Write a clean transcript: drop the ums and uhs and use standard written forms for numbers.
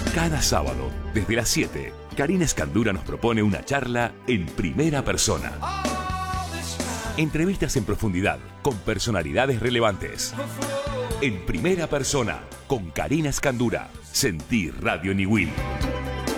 Cada sábado, desde las 7, Karina Escandura nos propone una charla en primera persona. Entrevistas en profundidad con personalidades relevantes. En primera persona, con Karina Escandura. Sentí Radio Niwil.